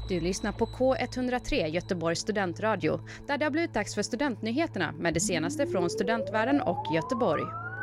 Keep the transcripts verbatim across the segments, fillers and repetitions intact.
Du lyssnar på K ett noll tre Göteborgs studentradio, där det har blivit dags för studentnyheterna med det senaste från studentvärlden och Göteborg.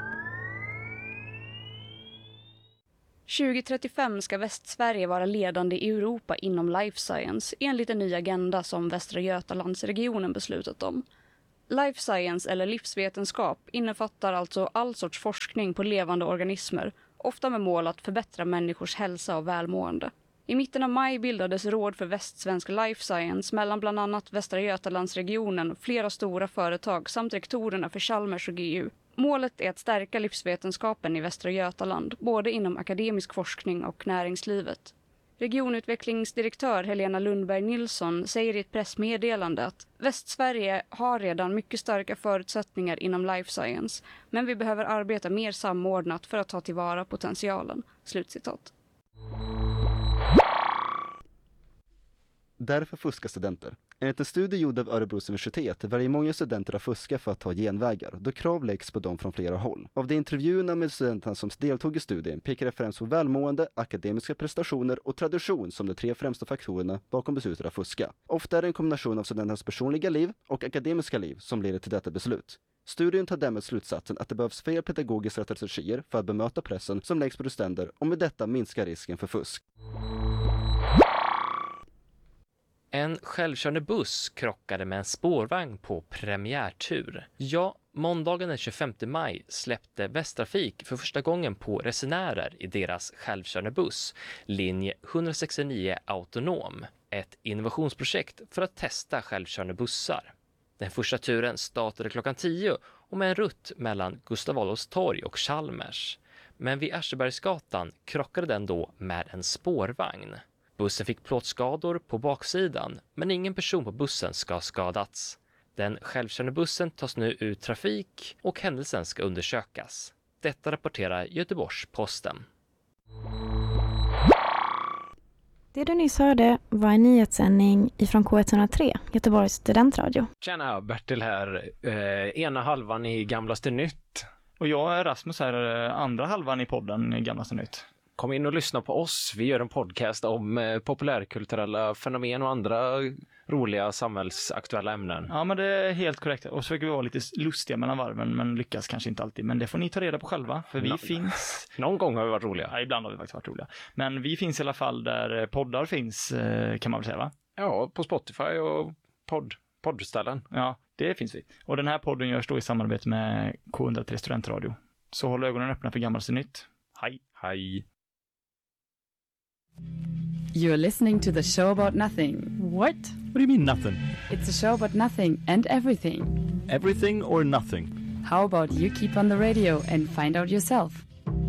tjugo trettiofem ska Västsverige vara ledande i Europa inom life science enligt en ny agenda som Västra Götalandsregionen beslutat om. Life science eller livsvetenskap innefattar alltså all sorts forskning på levande organismer, ofta med mål att förbättra människors hälsa och välmående. I mitten av maj bildades råd för västsvensk life science mellan bland annat Västra Götalandsregionen, flera stora företag samt rektorerna för Chalmers och G U. Målet är att stärka livsvetenskapen i Västra Götaland, både inom akademisk forskning och näringslivet. Regionutvecklingsdirektör Helena Lundberg Nilsson säger i ett pressmeddelande att Västsverige har redan mycket starka förutsättningar inom life science, men vi behöver arbeta mer samordnat för att ta tillvara potentialen. Slutcitat. Därför fuskar studenter. Enligt en studie gjord av Örebros universitet väljer många studenter att fuska för att ta genvägar, då krav läggs på dem från flera håll. Av de intervjuerna med studenterna som deltog i studien pekar det främst på välmående, akademiska prestationer och tradition som de tre främsta faktorerna bakom beslutet att fuska. Ofta är det en kombination av studenternas personliga liv och akademiska liv som leder till detta beslut. Studien tar därmed slutsatsen att det behövs fler pedagogiska strategier för att bemöta pressen som läggs på studenter och med detta minska risken för fusk. En självkörande buss krockade med en spårvagn på premiärtur. Ja, måndagen den tjugofemte maj släppte Västtrafik för första gången på resenärer i deras självkörande buss, linje etthundrasextionio Autonom, ett innovationsprojekt för att testa självkörande bussar. Den första turen startade klockan tio och med en rutt mellan Gustav Adolfs torg och Chalmers. Men vid Aschebergsgatan krockade den då med en spårvagn. Bussen fick plåtskador på baksidan, men ingen person på bussen ska ha skadats. Den självkörande bussen tas nu ur trafik och händelsen ska undersökas. Detta rapporterar Göteborgs-Posten. Det du nyss hörde var en nyhetssändning ifrån K ett noll tre, Göteborgs studentradio. Tjena, Bertil här. Eh, ena halvan i Gamlaste Nytt. Och jag är Rasmus här, andra halvan i podden Gamlaste Nytt. Kom in och lyssna på oss. Vi gör en podcast om eh, populärkulturella fenomen och andra roliga samhällsaktuella ämnen. Ja, men det är helt korrekt. Och så försöker vi vara lite lustiga mellan varven, men lyckas kanske inte alltid. Men det får ni ta reda på själva, för vi Nå- finns... Någon gång har vi varit roliga. Ja, ibland har vi faktiskt varit roliga. Men vi finns i alla fall där poddar finns, eh, kan man väl säga, va? Ja, på Spotify och podd, poddställen. Ja, det finns vi. Och den här podden görs då i samarbete med K ett noll tre Studentradio. Så håll ögonen öppna för Gamlaste Nytt. Hej! Hej! You're listening to the show about nothing. What? What do you mean nothing? It's a show about nothing and everything. Everything or nothing? How about you keep on the radio and find out yourself?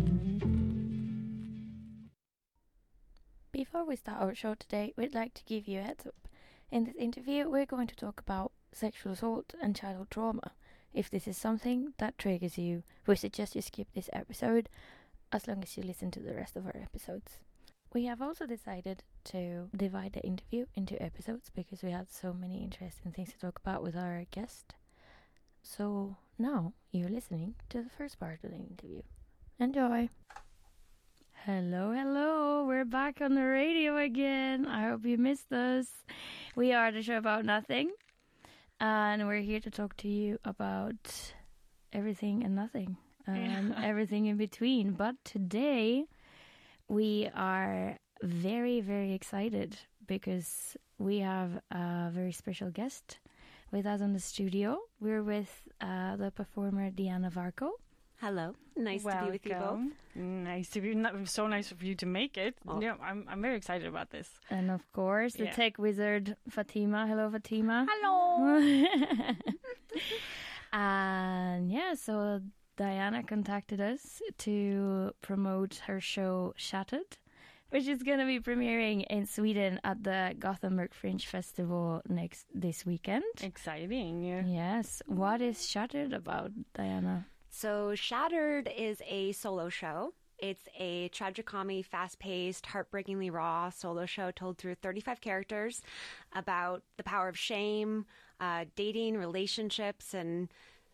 Before we start our show today, we'd like to give you a heads up. In this interview, we're going to talk about sexual assault and childhood trauma. If this is something that triggers you, we suggest you skip this episode as long as you listen to the rest of our episodes. We have also decided to divide the interview into episodes because we had so many interesting things to talk about with our guest. So now you're listening to the first part of the interview. Enjoy! Hello, hello! We're back on the radio again. I hope you missed us. We are the show about nothing. And we're here to talk to you about everything and nothing. And yeah. Everything in between. But today... we are very, very excited because we have a very special guest with us on the studio. We're with uh, the performer Diana Varco. Hello, nice Welcome. to be with you both. Nice to be. So nice of you to make it. Oh. Yeah, I'm. I'm very excited about this. And of course, the yeah. tech wizard Fatima. Hello, Fatima. Hello. And yeah, so. Diana contacted us to promote her show Shattered, which is going to be premiering in Sweden at the Gothenburg Fringe Festival next this weekend. Exciting. Yes. What is Shattered about, Diana? So Shattered is a solo show. It's a tragicomedy, fast-paced, heartbreakingly raw solo show told through thirty-five characters about the power of shame, uh, dating, relationships, and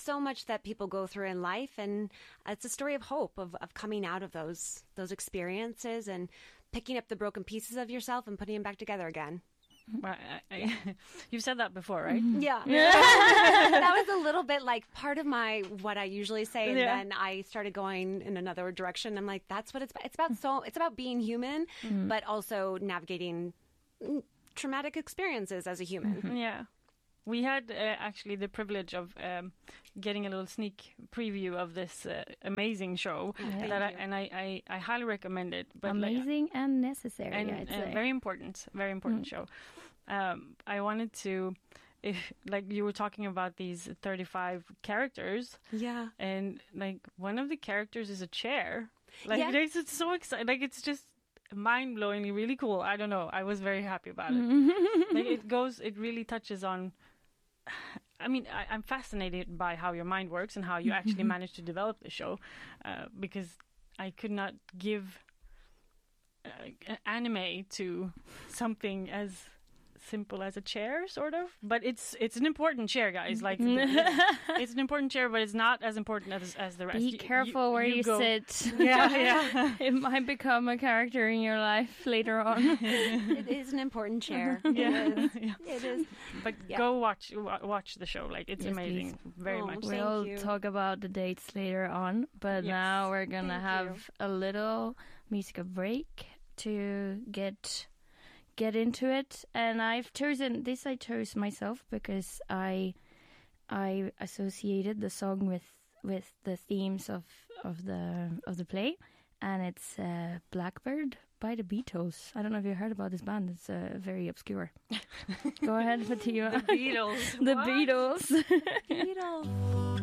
so much that people go through in life, and it's a story of hope, of, of coming out of those those experiences and picking up the broken pieces of yourself and putting them back together again. Well, I, I, you've said that before, right? Yeah. That was a little bit like part of my, what I usually say. And Yeah. then I started going in another direction. I'm like, that's what it's about. It's about so, it's about being human, Mhm. but also navigating mm, traumatic experiences as a human. Yeah. We had uh, actually the privilege of um, getting a little sneak preview of this uh, amazing show, Thank that I, you. and I, I, I highly recommend it. like, Amazing and necessary, and I'd uh, say. very important, very important Mm. show. Um, I wanted to, if like you were talking about these thirty-five characters, yeah, and like one of the characters is a chair. Like Yeah. it's, it's so exciting. Like it's just mind-blowingly really cool. I don't know. I was very happy about it. Like it goes. It really touches on. I mean, I, I'm fascinated by how your mind works and how you actually managed to develop the show, uh, because I could not give uh, anime to something as simple as a chair, sort of. But it's it's an important chair, guys. Like it's an important chair, but it's not as important as as the rest. Be You- careful where you, go- sit. Yeah, yeah. It might become a character in your life later on. It is an important chair. Yeah. It is. Yeah. It is. But Yeah. go watch wa- watch the show. Like it's Yes, amazing, please. very Oh, much. thank We'll you. talk about the dates later on, but Yes. now we're gonna Thank have you. a little musical break to get get into it. And I've chosen this. I chose myself because I I associated the song with with the themes of of the of the play, and it's uh, Blackbird by the Beatles. I don't know if you heard about this band. It's uh, very obscure. Go ahead, Fatima. The Beatles. The What? Beatles. Beatles.